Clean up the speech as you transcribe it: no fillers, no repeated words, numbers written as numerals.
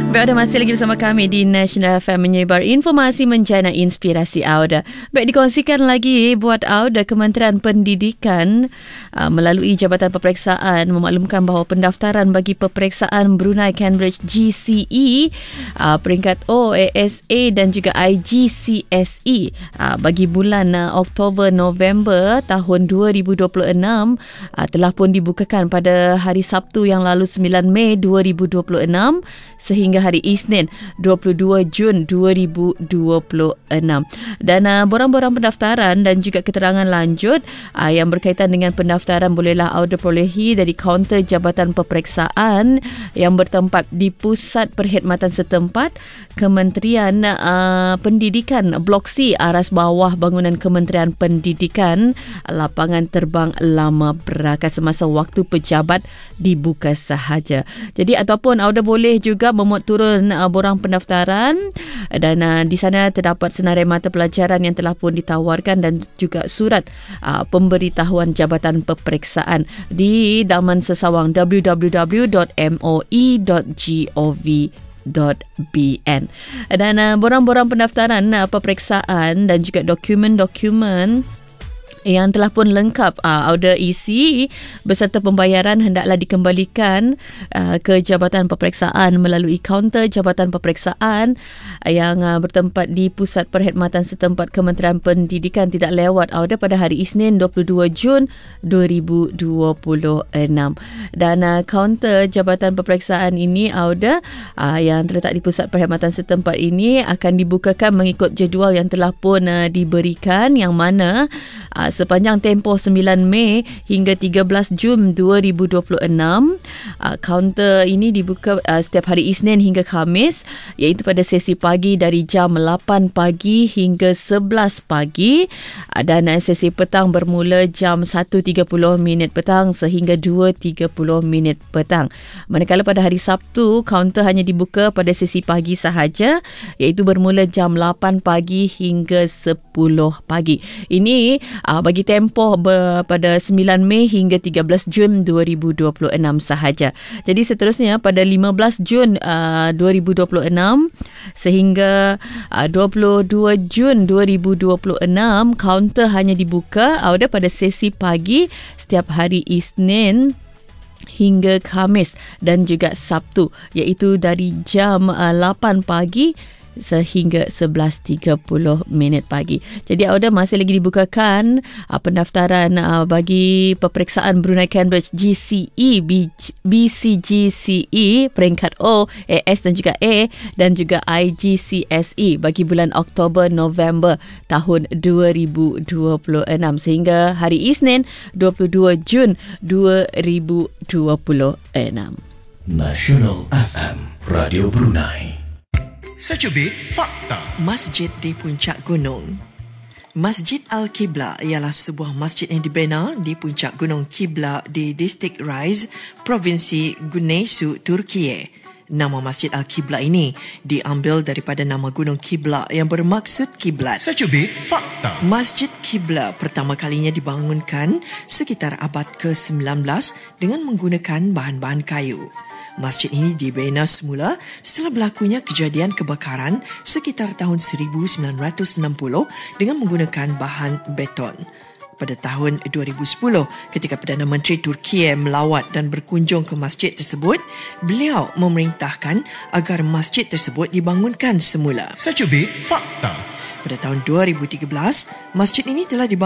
Baik, anda masih lagi bersama kami di National FM menyebar informasi menjana inspirasi Auda. Baik, dikongsikan lagi buat Auda, Kementerian Pendidikan melalui Jabatan Peperiksaan memaklumkan bahawa pendaftaran bagi peperiksaan Brunei Cambridge GCE peringkat O, ASA dan juga IGCSE bagi bulan Oktober-November tahun 2026 telah pun dibukakan pada hari Sabtu yang lalu 9 Mei 2026 sehingga hari Isnin 22 Jun 2026. Dan borang-borang pendaftaran dan juga keterangan lanjut yang berkaitan dengan pendaftaran bolehlah Auda perolehi dari kaunter Jabatan Peperiksaan yang bertempat di Pusat Perkhidmatan Setempat Kementerian Pendidikan, Blok C, aras bawah bangunan Kementerian Pendidikan, lapangan terbang Lama Berakah semasa waktu pejabat dibuka sahaja. Jadi ataupun Auda boleh juga memuat turun borang pendaftaran dan di sana terdapat senarai mata pelajaran yang telah pun ditawarkan dan juga surat pemberitahuan Jabatan Peperiksaan di laman sesawang www.moi.gov.bn. Dan borang-borang pendaftaran peperiksaan dan juga dokumen-dokumen yang telah pun lengkap Auda isi beserta pembayaran hendaklah dikembalikan ke Jabatan Peperiksaan melalui kaunter Jabatan Peperiksaan yang bertempat di Pusat Perkhidmatan Setempat Kementerian Pendidikan tidak lewat Auda pada hari Isnin 22 Jun 2026. Dan kaunter Jabatan Peperiksaan ini Auda yang terletak di Pusat Perkhidmatan Setempat ini akan dibukakan mengikut jadual yang telah pun diberikan, yang mana sepanjang tempoh 9 Mei hingga 13 Jun 2026. Kaunter ini dibuka setiap hari Isnin hingga Khamis, iaitu pada sesi pagi dari jam 8 pagi hingga 11 pagi dan sesi petang bermula jam 1.30 petang sehingga 2.30 petang. Manakala pada hari Sabtu, kaunter hanya dibuka pada sesi pagi sahaja, iaitu bermula jam 8 pagi hingga 10 pagi. Ini bagi tempoh pada 9 Mei hingga 13 Jun 2026 sahaja. Jadi seterusnya pada 15 Jun 2026 sehingga 22 Jun 2026, kaunter hanya dibuka Auda pada sesi pagi setiap hari Isnin hingga Khamis dan juga Sabtu, iaitu dari jam 8 pagi sehingga 11.30 pagi. Jadi Auda masih lagi dibukakan pendaftaran bagi peperiksaan Brunei Cambridge GCE, BCGCE peringkat O, AS dan juga A dan juga IGCSE bagi bulan Oktober-November tahun 2026 sehingga hari Isnin 22 Jun 2026. National FM, Radio Brunei. Secubit Fakta. Masjid di puncak gunung. Masjid Al-Qibla ialah sebuah masjid yang dibina di puncak gunung Qibla di distrik Rize, Provinsi Gunesu, Turkiye. Nama Masjid Al-Qibla ini diambil daripada nama gunung Qibla yang bermaksud kiblat. Secubit Fakta. Masjid Qibla pertama kalinya dibangunkan sekitar abad ke-19 dengan menggunakan bahan-bahan kayu. Masjid ini dibina semula setelah berlakunya kejadian kebakaran sekitar tahun 1960 dengan menggunakan bahan beton. Pada tahun 2010, ketika Perdana Menteri Turkiye melawat dan berkunjung ke masjid tersebut, beliau memerintahkan agar masjid tersebut dibangunkan semula. Secubit Fakta. Pada tahun 2013, masjid ini telah dibangun